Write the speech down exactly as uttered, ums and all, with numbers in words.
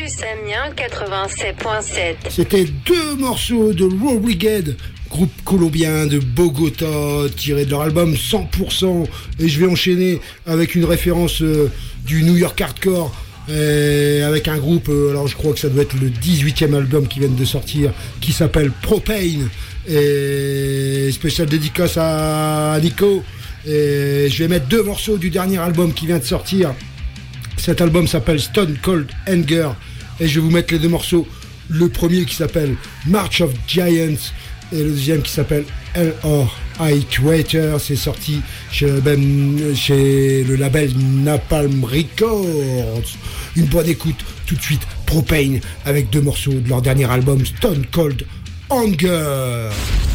Campus Amiens quatre-vingt-sept virgule sept. C'était deux morceaux de Raw Brigade, groupe colombien de Bogota, tiré de leur album cent pour cent. Et je vais enchaîner avec une référence euh, du New York Hardcore, et avec un groupe, euh, alors je crois que ça doit être le dix-huitième album qui vient de sortir, qui s'appelle Propane. Et spécial dédicace à Nico. Et je vais mettre deux morceaux du dernier album qui vient de sortir. Cet album s'appelle Stone Cold Anger. Et je vais vous mettre les deux morceaux. Le premier qui s'appelle March of Giants et le deuxième qui s'appelle L R Iterator. C'est sorti chez le, ben, chez le label Napalm Records. Une bonne écoute tout de suite. Propane avec deux morceaux de leur dernier album Stone Cold Anger.